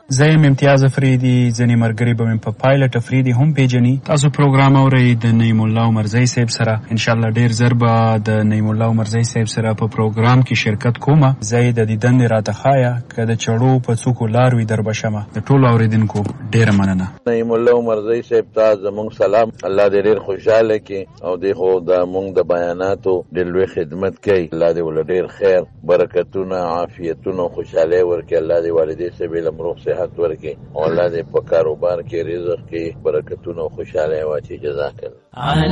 زه یم امتیاز افریدي. ځینې ملګري به مې په پایلټ افریدي هم پیژني. تاسو پروګرام اورئ د نعیم الله عمرزی صاحب سره. انشاءالله ډیر زر به د نعیم الله عمرزی صاحب سره په پروګرام کې شرکت کومه. زه یې د دې دندې راته ښایه که د چړو په څوکو لار وي در به شمه. د ټولو اورېدونکو ډیره مننه. نعیم الله عمرزی صاحب ته زموږ سلام. الله دې ډېر خوشحاله کړي او دې خو د موږ د بیاناتو ډېر لوی خدمت کوي. الله دې ولې ډېر خیر برکتونه عافیتونه او خوشحالۍ ورکړي. الله دې والدې صاحب علم روغ صحت ورکړي او الله دې په کاروبار کې رزق کې برکتونه او خوشحالۍ واچوي. جزاک الله.